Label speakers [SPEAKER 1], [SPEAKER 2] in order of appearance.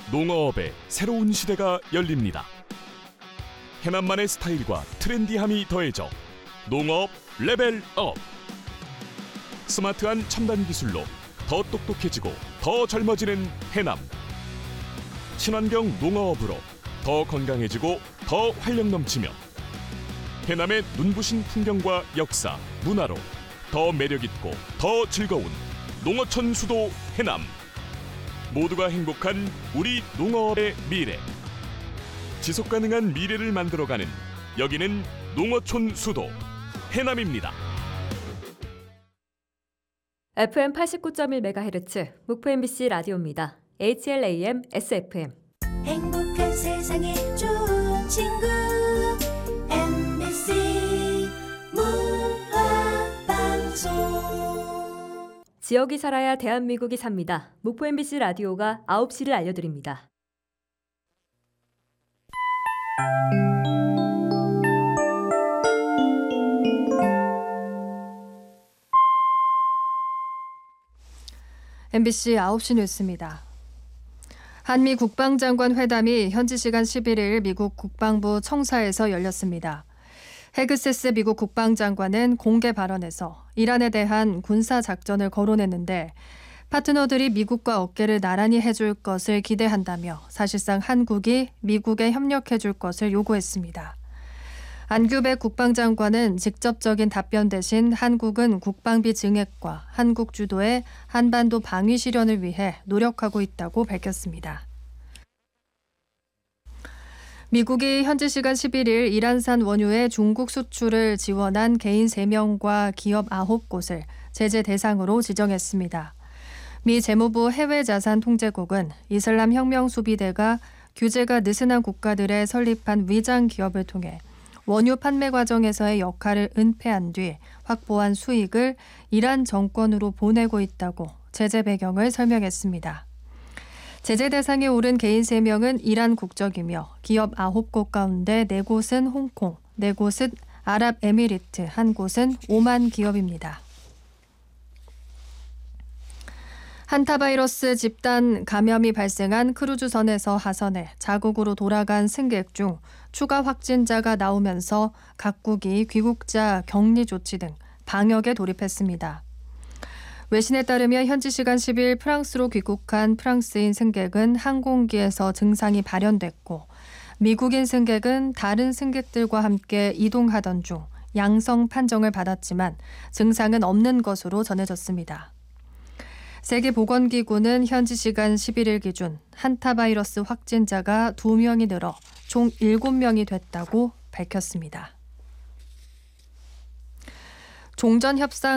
[SPEAKER 1] 농어업의 새로운 시대가 열립니다. 해남만의 스타일과 트렌디함이 더해져 농어업 레벨업. 스마트한 첨단 기술로 더 똑똑해지고 더 젊어지는 해남. 친환경 농어업으로 더 건강해지고 더 활력 넘치며 해남의 눈부신 풍경과 역사, 문화로 더 매력있고 더 즐거운 농어촌 수도 해남. 모두가 행복한 우리 농어업의 미래. 지속가능한 미래를 만들어가는 여기는 농어촌 수도 해남입니다.
[SPEAKER 2] FM 89.1MHz 목포 MBC 라디오입니다. HLAM SFM.
[SPEAKER 3] 행복한 세상에 좋은 친구 MBC 문화방송.
[SPEAKER 2] 지역이 살아야 대한민국이 삽니다. 목포 MBC 라디오가 9시를 알려드립니다.
[SPEAKER 4] MBC 9시 뉴스입니다. 한미 국방장관 회담이 현지 시간 11일 미국 국방부 청사에서 열렸습니다. 헤그세스 미국 국방장관은 공개 발언에서 이란에 대한 군사작전을 거론했는데 파트너들이 미국과 어깨를 나란히 해줄 것을 기대한다며 사실상 한국이 미국에 협력해줄 것을 요구했습니다. 안규백 국방장관은 직접적인 답변 대신 한국은 국방비 증액과 한국 주도의 한반도 방위 실현을 위해 노력하고 있다고 밝혔습니다. 미국이 현지 시간 11일 이란산 원유의 중국 수출을 지원한 개인 3명과 기업 9곳을 제재 대상으로 지정했습니다. 미 재무부 해외자산통제국은 이슬람 혁명수비대가 규제가 느슨한 국가들에 설립한 위장 기업을 통해 원유 판매 과정에서의 역할을 은폐한 뒤 확보한 수익을 이란 정권으로 보내고 있다고 제재 배경을 설명했습니다. 제재 대상에 오른 개인 3명은 이란 국적이며 기업 9곳 가운데 4곳은 홍콩, 4곳은 아랍에미리트, 1곳은 오만 기업입니다. 한타바이러스 집단 감염이 발생한 크루즈선에서 하선해 자국으로 돌아간 승객 중 추가 확진자가 나오면서 각국이 귀국자 격리 조치 등 방역에 돌입했습니다. 외신에 따르면 현지 시간 10일 프랑스로 귀국한 프랑스인 승객은 항공기에서 증상이 발현됐고 미국인 승객은 다른 승객들과 함께 이동하던 중 양성 판정을 받았지만 증상은 없는 것으로 전해졌습니다. 세계보건기구는 현지 시간 11일 기준 한타바이러스 확진자가 2명이 늘어 총 7명이 됐다고 밝혔습니다. 종전협상